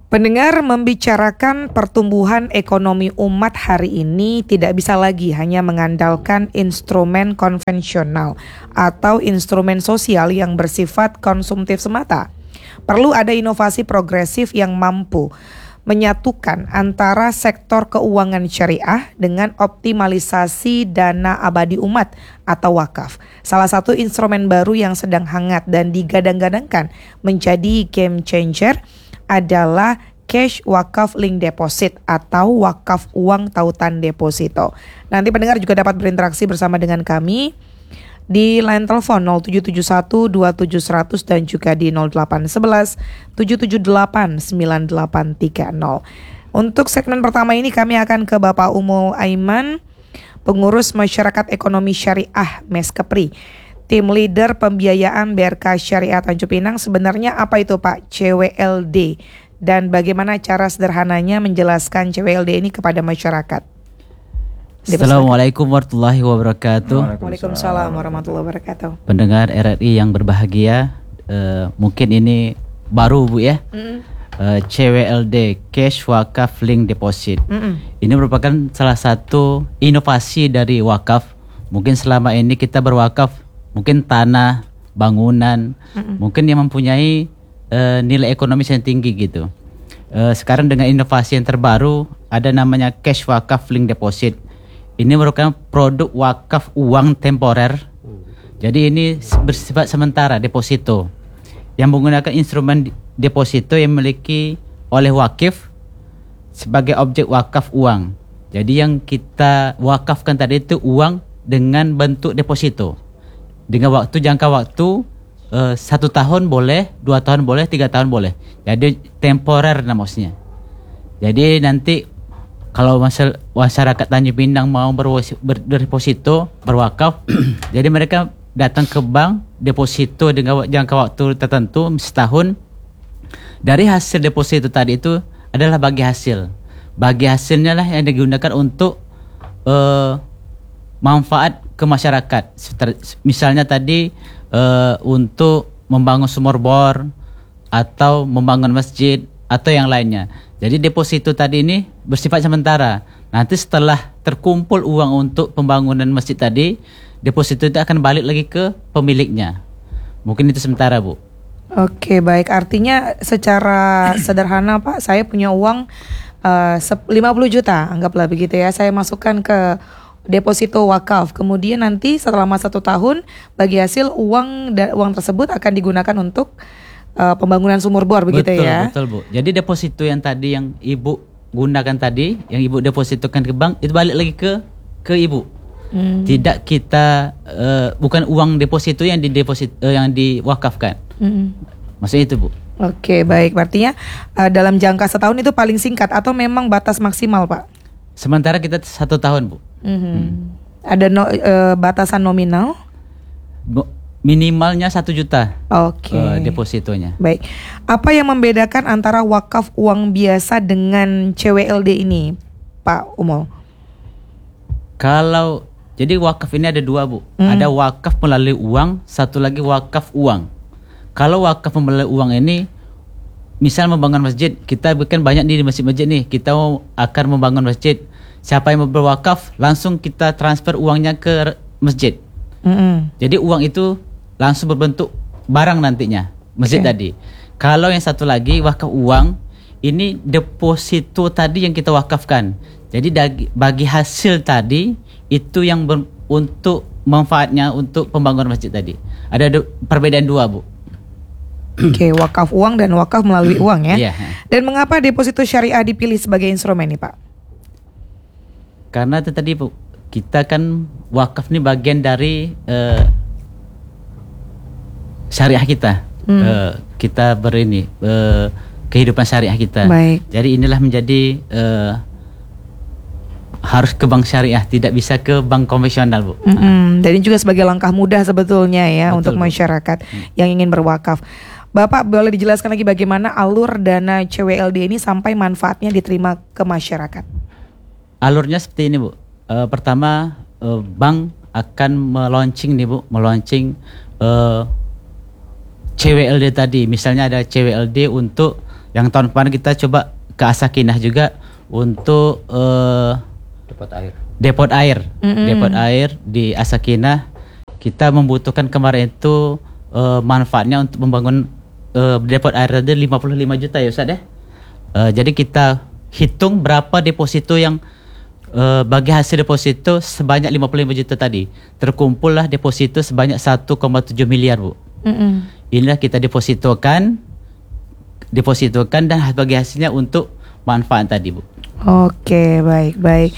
Pendengar, membicarakan pertumbuhan ekonomi umat hari ini tidak bisa lagi hanya mengandalkan instrumen konvensional atau instrumen sosial yang bersifat konsumtif semata. Perlu ada inovasi progresif yang mampu menyatukan antara sektor keuangan syariah dengan optimalisasi dana abadi umat atau wakaf. Salah satu instrumen baru yang sedang hangat dan digadang-gadangkan menjadi game changer adalah cash wakaf link deposit atau wakaf uang tautan deposito. Nanti pendengar juga dapat berinteraksi bersama dengan kami di line telepon 0771 2700 dan juga di 0811 778 9830. Untuk segmen pertama ini kami akan ke Bapak Umo Aiman, pengurus masyarakat ekonomi syariah Meskepri, tim leader pembiayaan BRK Syariah Tanjung Pinang. Sebenarnya apa itu Pak CWLD dan bagaimana cara sederhananya menjelaskan CWLD ini kepada masyarakat? Assalamualaikum warahmatullahi wabarakatuh. Waalaikumsalam warahmatullahi wabarakatuh. Pendengar RRI yang berbahagia, mungkin ini baru Bu ya. CWLD, Cash Wakaf Link Deposit. Ini merupakan salah satu inovasi dari wakaf. Mungkin selama ini kita berwakaf mungkin tanah, bangunan, mungkin yang mempunyai nilai ekonomis yang tinggi gitu. Sekarang dengan inovasi yang terbaru ada namanya Cash Wakaf Link Deposit. Ini merupakan produk wakaf uang temporer. Jadi ini bersifat sementara, deposito, yang menggunakan instrumen deposito yang memiliki oleh wakif sebagai objek wakaf uang. Jadi yang kita wakafkan tadi itu uang dengan bentuk deposito. Dengan jangka waktu 1 tahun boleh, 2 tahun boleh, 3 tahun boleh. Jadi temporer namanya. Jadi nanti kalau masyarakat Tanjung Pinang mau berdeposito, berwakaf, jadi mereka datang ke bank, deposito dengan jangka waktu tertentu setahun. Dari hasil deposito tadi itu adalah bagi hasil. Bagi hasilnya lah yang digunakan untuk manfaat ke masyarakat. Misalnya tadi untuk membangun sumur bor atau membangun masjid atau yang lainnya. Jadi deposito tadi ini bersifat sementara. Nanti setelah terkumpul uang untuk pembangunan masjid tadi, deposito itu akan balik lagi ke pemiliknya. Mungkin itu sementara Bu. Oke, baik. Artinya secara sederhana Pak, saya punya uang 50 juta, anggaplah begitu ya. Saya masukkan ke deposito wakaf. Kemudian nanti selama 1 tahun bagi hasil uang tersebut akan digunakan untuk pembangunan sumur bor, begitu ya? Betul Bu. Jadi deposito yang tadi yang Ibu gunakan tadi, yang Ibu depositokan ke bank, itu balik lagi ke Ibu. Tidak kita bukan uang deposito yang yang diwakafkan. Maksudnya itu Bu. Oke, baik. Artinya dalam jangka setahun itu paling singkat atau memang batas maksimal Pak? Sementara kita 1 tahun Bu. Ada batasan nominal? Minimalnya 1 juta. Oke. Depositonya. Baik. Apa yang membedakan antara wakaf uang biasa dengan CWLD ini, Pak Umo? Jadi wakaf ini ada 2 Bu. Ada wakaf melalui uang, satu lagi wakaf uang. Kalau wakaf melalui uang ini, misal membangun masjid, kita bukan banyak di masjid-masjid nih, kita akan membangun masjid. Siapa yang mau berwakaf, langsung kita transfer uangnya ke masjid. Jadi uang itu langsung berbentuk barang nantinya, masjid tadi. Kalau yang satu lagi wakaf uang, ini deposito tadi yang kita wakafkan. Jadi bagi hasil tadi itu yang untuk manfaatnya untuk pembangunan masjid tadi. Ada perbedaan 2 Bu. Oke, wakaf uang dan wakaf melalui uang ya. Iya. Dan mengapa deposito syariah dipilih sebagai instrumen nih Pak? Karena itu tadi Bu, kita kan wakaf ini bagian dari syariah kita. Kita kehidupan syariah kita. Baik. Jadi inilah menjadi harus ke bank syariah, tidak bisa ke bank konvensional Bu. Dan ini juga sebagai langkah mudah sebetulnya ya. Betul, untuk masyarakat yang ingin berwakaf. Bapak boleh dijelaskan lagi bagaimana alur dana CWLD ini sampai manfaatnya diterima ke masyarakat? Alurnya seperti ini Bu. Pertama bank akan meluncing CWLD tadi. Misalnya ada CWLD untuk Yang tahun kemarin kita coba ke As-Sakinah juga untuk depot air di As-Sakinah. Kita membutuhkan kemarin itu manfaatnya untuk membangun depot air tadi 55 juta ya Ustaz ya. Jadi kita hitung berapa deposito yang bagi hasil deposito sebanyak 55 juta tadi. Terkumpullah deposito sebanyak 1,7 miliar Bu. Inilah kita depositokan dan bagi hasilnya untuk manfaat tadi Bu. Oke, baik.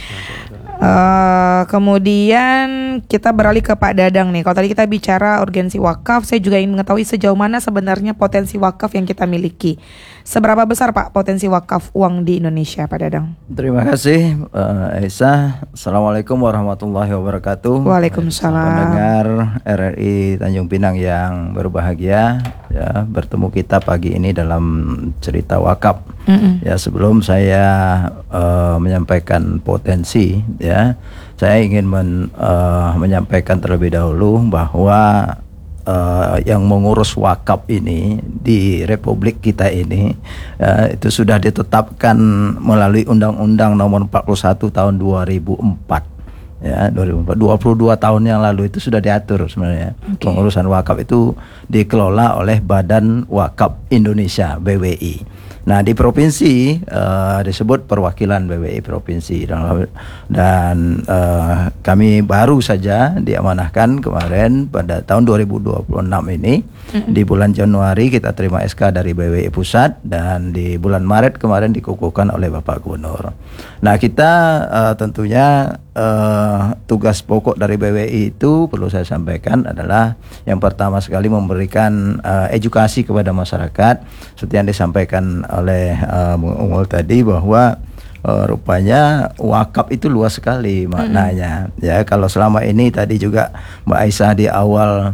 Kemudian kita beralih ke Pak Dadang nih. Kalau tadi kita bicara urgensi wakaf, saya juga ingin mengetahui sejauh mana sebenarnya potensi wakaf yang kita miliki. Seberapa besar Pak potensi wakaf uang di Indonesia, Pak Dadang? Terima kasih Aisyah. Assalamualaikum warahmatullahi wabarakatuh. Waalaikumsalam. Pendengar RRI Tanjung Pinang yang berbahagia, ya, bertemu kita pagi ini dalam cerita wakaf. Ya, sebelum saya menyampaikan potensi, ya, saya ingin menyampaikan terlebih dahulu bahwa yang mengurus wakaf ini di Republik kita ini itu sudah ditetapkan melalui Undang-Undang Nomor 41 Tahun 2004. Ya, 22 tahun yang lalu itu sudah diatur sebenarnya. Pengurusan wakaf itu dikelola oleh Badan Wakaf Indonesia (BWI). Nah, di provinsi disebut perwakilan BWI provinsi, dan kami baru saja diamanahkan kemarin pada tahun 2026 ini. Di bulan Januari kita terima SK dari BWI Pusat, dan di bulan Maret kemarin dikukuhkan oleh Bapak Gubernur. Nah, kita tentunya tugas pokok dari BWI itu perlu saya sampaikan adalah yang pertama sekali memberikan edukasi kepada masyarakat seperti yang disampaikan oleh Bung Ungul tadi, bahwa rupanya wakaf itu luas sekali maknanya. Ya, kalau selama ini tadi juga Mbak Aisyah di awal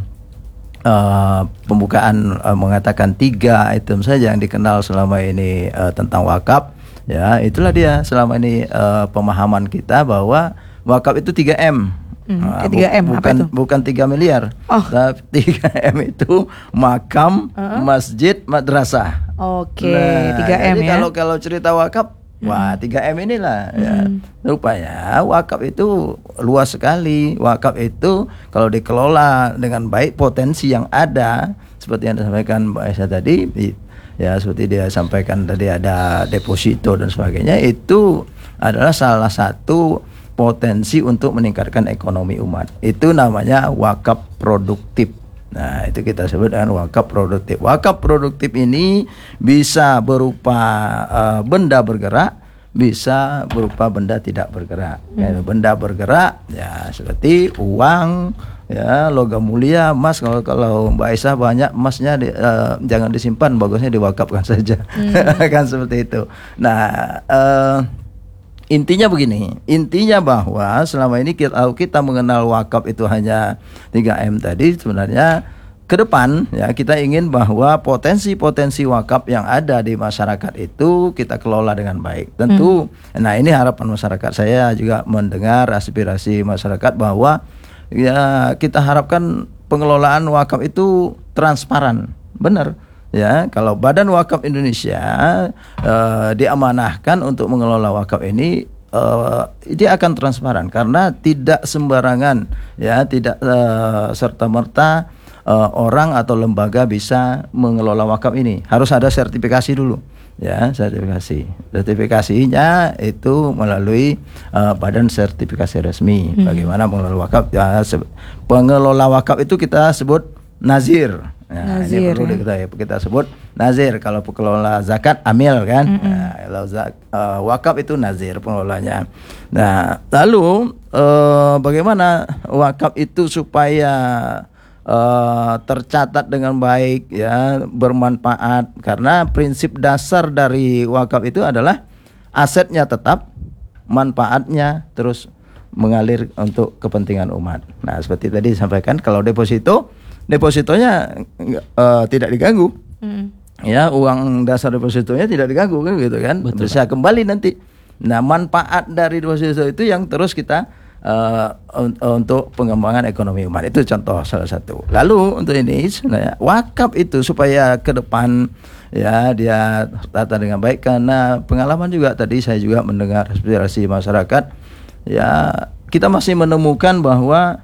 pembukaan mengatakan 3 item saja yang dikenal selama ini tentang wakaf. Ya, itulah dia selama ini pemahaman kita bahwa wakaf itu 3M. 3M apa itu? Bukan 3 miliar. Tapi 3M itu makam, masjid, madrasah. Oke, 3M jadi ya. Kalau cerita wakaf, wah 3M inilah ya. Rupanya wakaf itu luas sekali. Wakaf itu kalau dikelola dengan baik, potensi yang ada seperti yang disampaikan Mbak Aisyah tadi, ya seperti dia sampaikan tadi, ada deposito dan sebagainya, itu adalah salah satu potensi untuk meningkatkan ekonomi umat. Itu namanya wakaf produktif. Nah, itu kita sebut dengan wakaf produktif. Wakaf produktif ini bisa berupa benda bergerak, bisa berupa benda tidak bergerak. Ya, benda bergerak ya seperti uang, ya, logam mulia, emas. Kalau Mbak Aisyah banyak emasnya, jangan disimpan, bagusnya diwakafkan saja. Kan seperti itu. Nah, intinya begini, intinya bahwa selama ini kita mengenal wakaf itu hanya 3M tadi, sebenarnya ke depan ya kita ingin bahwa potensi-potensi wakaf yang ada di masyarakat itu kita kelola dengan baik. Tentu, nah ini harapan masyarakat. Saya juga mendengar aspirasi masyarakat bahwa ya kita harapkan pengelolaan wakaf itu transparan, benar. Ya, kalau Badan Wakaf Indonesia diamanahkan untuk mengelola wakaf ini, dia akan transparan karena tidak sembarangan, ya, tidak serta-merta orang atau lembaga bisa mengelola wakaf ini. Harus ada sertifikasi dulu, ya, sertifikasinya itu melalui badan sertifikasi resmi. Bagaimana mengelola wakaf? Ya, pengelola wakaf itu kita sebut nazir. Nah, nazir, ini perlu kita sebut nazir. Kalau pengelola zakat amil kan. Nah, kalau wakaf itu nazir pengelolanya. Nah, lalu bagaimana wakaf itu supaya tercatat dengan baik, ya, bermanfaat? Karena prinsip dasar dari wakaf itu adalah asetnya tetap, manfaatnya mengalir untuk kepentingan umat. Nah, seperti tadi disampaikan, kalau depositonya tidak diganggu. Ya, uang dasar depositonya tidak diganggu kan, gitu kan. Betul, bisa kembali nanti. Nah, manfaat dari deposito itu yang terus kita untuk pengembangan ekonomi umat. Itu contoh salah satu. Lalu untuk ini sebenarnya wakaf itu supaya ke depan ya dia tata dengan baik. Karena pengalaman juga tadi saya juga mendengar aspirasi masyarakat, ya kita masih menemukan bahwa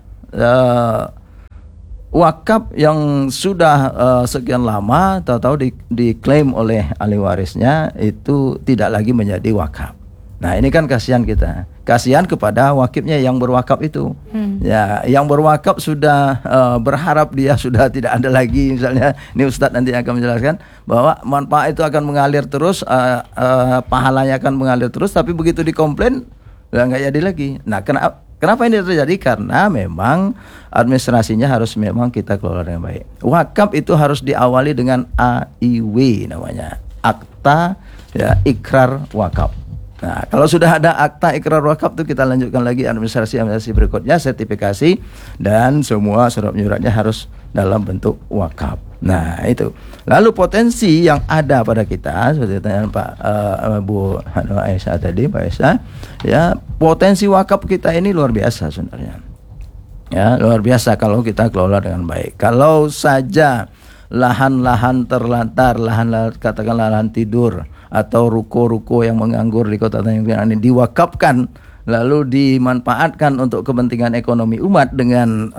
wakaf yang sudah sekian lama tahu-tahu diklaim oleh ahli warisnya itu tidak lagi menjadi wakaf. Nah ini kan kasihan kita, kasihan kepada wakifnya yang berwakaf itu. Ya, yang berwakaf sudah berharap dia sudah tidak ada lagi, misalnya ini Ustadz nanti akan menjelaskan bahwa manfaat itu akan mengalir terus, pahalanya akan mengalir terus, tapi begitu dikomplain nggak jadi lagi. Nah kenapa ini terjadi? Karena memang administrasinya harus memang kita kelola dengan baik. Wakaf itu harus diawali dengan AIW namanya, akta ya ikrar wakaf. Nah, kalau sudah ada akta ikrar wakaf itu kita lanjutkan lagi administrasi berikutnya, sertifikasi, dan semua surat-menyuratnya harus dalam bentuk wakaf. Nah itu. Lalu potensi yang ada pada kita, seperti tanya Pak Bu Aisyah tadi, Pak Aisyah, ya potensi wakaf kita ini luar biasa sebenarnya. Ya luar biasa kalau kita kelola dengan baik. Kalau saja lahan-lahan terlantar, katakanlah lahan tidur atau ruko-ruko yang menganggur di Kota Tanjung Pinang ini diwakafkan lalu dimanfaatkan untuk kepentingan ekonomi umat dengan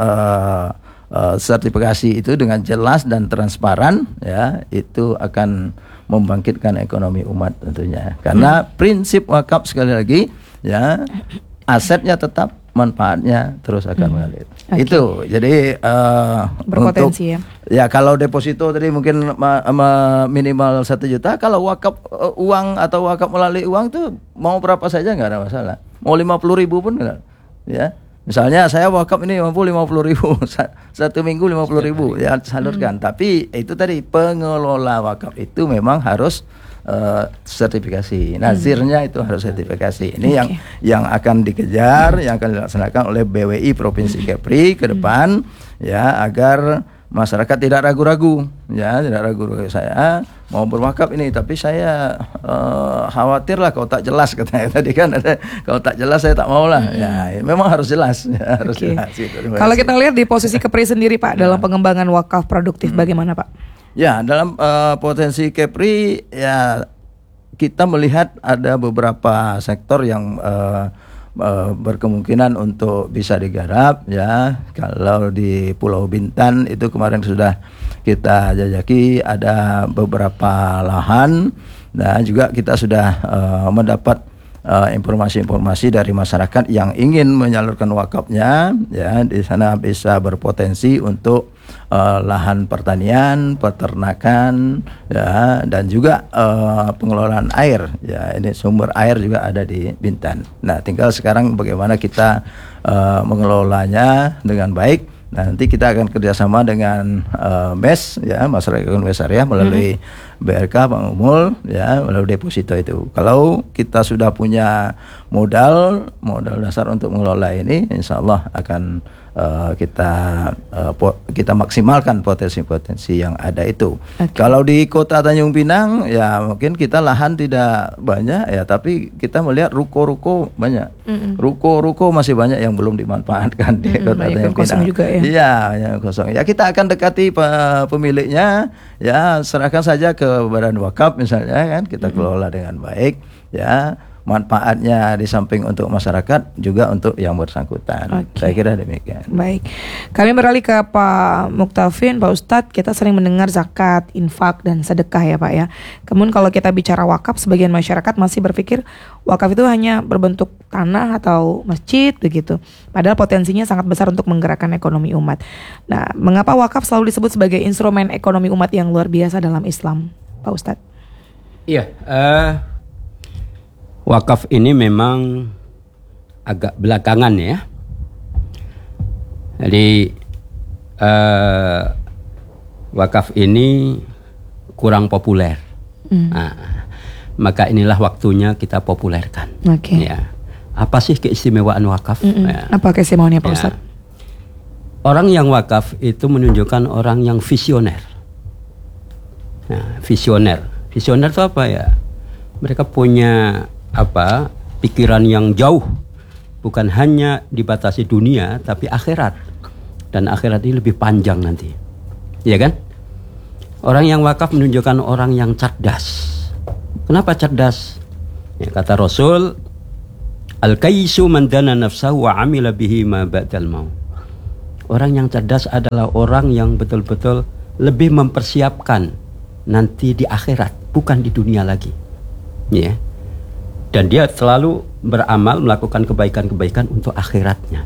sertifikasi itu dengan jelas dan transparan, ya itu akan membangkitkan ekonomi umat tentunya. Karena prinsip wakaf sekali lagi, ya asetnya tetap, manfaatnya terus akan mengalir. Itu jadi berpotensi untuk, ya kalau deposito tadi mungkin minimal 1 juta, kalau wakaf uang atau wakaf melalui uang tuh mau berapa saja nggak ada masalah, mau 50.000 pun enggak, ya. Misalnya saya wakaf ini mampu 50.000, satu minggu 50.000 ya salurkan. Tapi itu tadi pengelola wakaf itu memang harus sertifikasi, nazirnya itu harus sertifikasi. Ini yang akan dikejar, yang akan dilaksanakan oleh BWI Provinsi Kepri ke depan, ya agar masyarakat tidak ragu-ragu, ya tidak ragu-ragu, saya mau berwakaf ini tapi saya khawatir lah kalau tak jelas, katanya tadi kan ada, kalau tak jelas saya tak mau lah. Ya memang harus jelas, ya, harus jelas. Kalau kita lihat di posisi Kepri sendiri Pak dalam pengembangan wakaf produktif bagaimana Pak? Ya dalam potensi Kepri ya kita melihat ada beberapa sektor yang berkemungkinan untuk bisa digarap, ya. Kalau di Pulau Bintan itu kemarin sudah kita jajaki ada beberapa lahan, dan juga kita sudah mendapat informasi-informasi dari masyarakat yang ingin menyalurkan wakafnya, ya di sana bisa berpotensi untuk lahan pertanian, peternakan, ya dan juga pengelolaan air, ya ini sumber air juga ada di Bintan. Nah tinggal sekarang bagaimana kita mengelolanya dengan baik. Nanti kita akan kerjasama dengan MES, ya Masyarakat Ekonomi Syariah melalui BRK Bank Umul, ya melalui deposito itu. Kalau kita sudah punya modal dasar untuk mengelola ini, insya Allah akan kita maksimalkan potensi-potensi yang ada itu. Kalau di Kota Tanjung Pinang, ya mungkin kita lahan tidak banyak, ya tapi kita melihat ruko-ruko banyak. Ruko-ruko masih banyak yang belum dimanfaatkan di Kota Tanjung Pinang. Juga, ya. Iya, yang kosong. Ya kita akan dekati pemiliknya, ya serahkan saja ke badan wakaf misalnya kan, kita kelola dengan baik, ya. Manfaatnya di samping untuk masyarakat juga untuk yang bersangkutan. Saya kira demikian. Baik, kami beralih ke Pak Muktafin, Pak Ustadz. Kita sering mendengar zakat, infak, dan sedekah ya Pak ya. Kemudian kalau kita bicara wakaf, sebagian masyarakat masih berpikir wakaf itu hanya berbentuk tanah atau masjid begitu. Padahal potensinya sangat besar untuk menggerakkan ekonomi umat. Nah, mengapa wakaf selalu disebut sebagai instrumen ekonomi umat yang luar biasa dalam Islam, Pak Ustadz? Iya, wakaf ini memang agak belakangan ya. Jadi wakaf ini kurang populer. Nah, maka inilah waktunya kita populerkan. Ya. Apa sih keistimewaan wakaf? Ya. Apa keistimewaannya Pak Ustadz? Orang yang wakaf itu menunjukkan orang yang visioner. Nah, visioner itu apa ya? Mereka punya pikiran yang jauh, bukan hanya dibatasi dunia tapi akhirat, dan akhirat ini lebih panjang nanti, ya kan? Orang yang wakaf menunjukkan orang yang cerdas. Kenapa cerdas? Ya, kata Rasul, al-kaisu man dana nafsahu wa amila bihi ma ba'dal maut. Orang yang cerdas adalah orang yang betul-betul lebih mempersiapkan nanti di akhirat, bukan di dunia lagi. Ya. Dan dia selalu beramal, melakukan kebaikan-kebaikan untuk akhiratnya.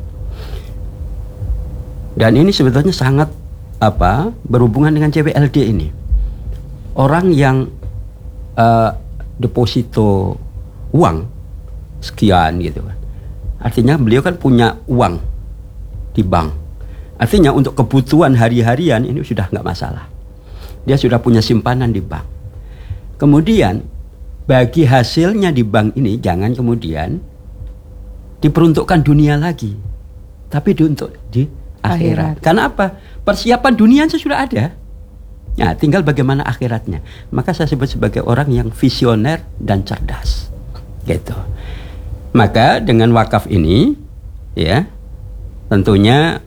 Dan ini sebetulnya sangat berhubungan dengan CWLD ini. Orang yang deposito uang sekian gitu kan. Artinya beliau kan punya uang di bank. Artinya untuk kebutuhan hari-harian ini sudah nggak masalah. Dia sudah punya simpanan di bank. Kemudian bagi hasilnya di bank ini jangan kemudian diperuntukkan dunia lagi, tapi untuk di akhirat. Karena apa? Persiapan dunia sudah ada. Ya, tinggal bagaimana akhiratnya. Maka saya sebut sebagai orang yang visioner dan cerdas. Gitu. Maka dengan wakaf ini, ya, tentunya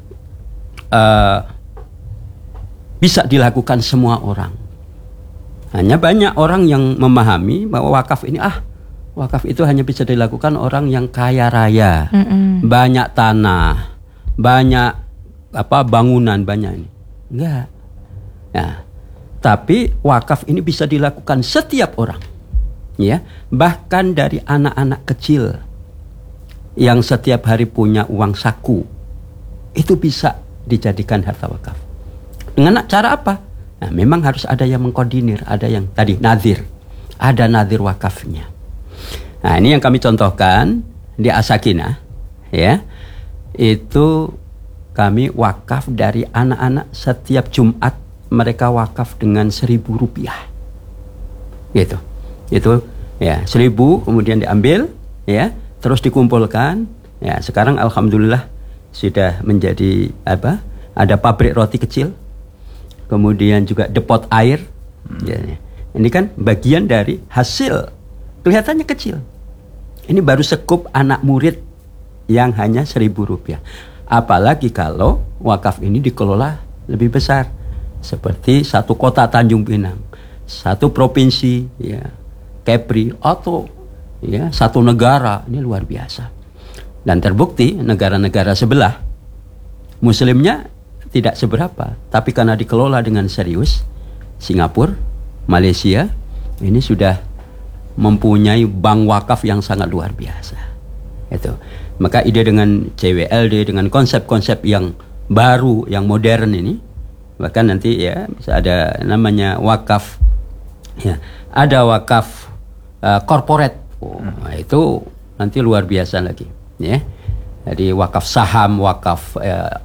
bisa dilakukan semua orang. Hanya banyak orang yang memahami bahwa wakaf ini, wakaf itu hanya bisa dilakukan orang yang kaya raya, banyak tanah, banyak bangunan, banyak ini. Enggak. Nah, tapi wakaf ini bisa dilakukan setiap orang, ya, bahkan dari anak-anak kecil yang setiap hari punya uang saku, itu bisa dijadikan harta wakaf. Dengan cara apa? Nah, memang harus ada yang mengkoordinir, ada yang tadi nazir, ada nazir wakafnya. Nah, ini yang kami contohkan di As-Sakinah, ya, itu kami wakaf dari anak-anak setiap Jumat. Mereka wakaf dengan 1.000 rupiah, gitu. Itu ya 1.000 kemudian diambil, ya, terus dikumpulkan. Ya, sekarang alhamdulillah sudah menjadi ada pabrik roti kecil, kemudian juga depot air. Ya, ini kan bagian dari hasil, kelihatannya kecil. Ini baru sekup anak murid yang hanya 1.000 rupiah. Apalagi kalau wakaf ini dikelola lebih besar. Seperti satu kota Tanjung Pinang, satu provinsi, ya, Kepri, atau ya satu negara, ini luar biasa. Dan terbukti negara-negara sebelah muslimnya tidak seberapa, tapi karena dikelola dengan serius, Singapura, Malaysia, ini sudah mempunyai bank wakaf yang sangat luar biasa. Itu. Maka ide dengan CWLD, dengan konsep-konsep yang baru, yang modern ini, bahkan nanti ya bisa ada namanya wakaf, ya, ada wakaf corporate, itu nanti luar biasa lagi, ya. Jadi wakaf saham, wakaf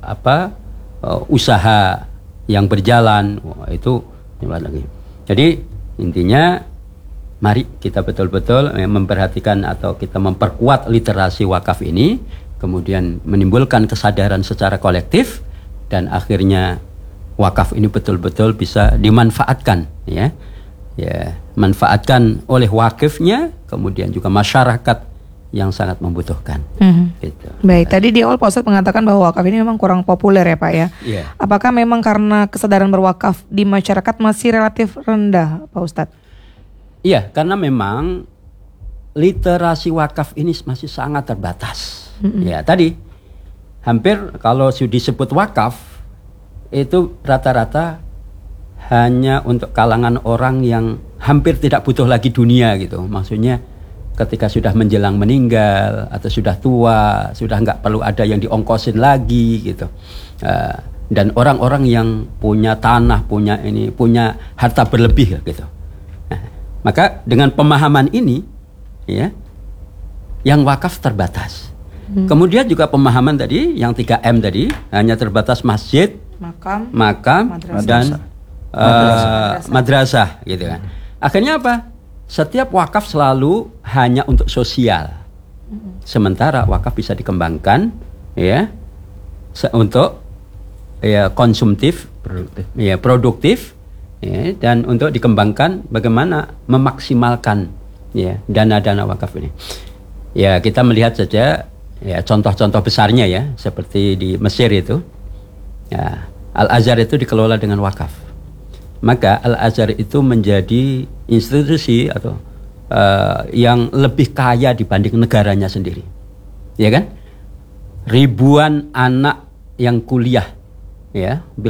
usaha yang berjalan, itu lagi. Jadi intinya mari kita betul-betul memperhatikan atau kita memperkuat literasi wakaf ini, kemudian menimbulkan kesadaran secara kolektif, dan akhirnya wakaf ini betul-betul bisa dimanfaatkan, ya, manfaatkan oleh wakifnya, kemudian juga masyarakat yang sangat membutuhkan. Gitu. Baik, tadi di awal Pak Ustadz mengatakan bahwa wakaf ini memang kurang populer ya Pak ya. Yeah. Apakah memang karena kesadaran berwakaf di masyarakat masih relatif rendah Pak Ustadz? Iya, karena memang literasi wakaf ini masih sangat terbatas. Ya, tadi hampir kalau sudah disebut wakaf itu rata-rata hanya untuk kalangan orang yang hampir tidak butuh lagi dunia gitu. Maksudnya ketika sudah menjelang meninggal atau sudah tua, sudah nggak perlu ada yang diongkosin lagi gitu. Dan orang-orang yang punya tanah, punya harta berlebih gitu. Nah, maka dengan pemahaman ini, ya, yang wakaf terbatas. Kemudian juga pemahaman tadi yang 3M tadi hanya terbatas masjid, makam madrasah, dan madrasah gitu kan. Akhirnya apa? Setiap wakaf selalu hanya untuk sosial. Sementara wakaf bisa dikembangkan, ya, untuk ya konsumtif, produktif, ya, dan untuk dikembangkan bagaimana memaksimalkan, ya, dana-dana wakaf ini. Ya, kita melihat saja ya contoh-contoh besarnya, ya, seperti di Mesir itu. Ya, Al-Azhar itu dikelola dengan wakaf. maka Al-Azhar itu menjadi institusi atau yang lebih kaya dibanding negaranya sendiri, ya kan? Ribuan anak yang kuliah, ya,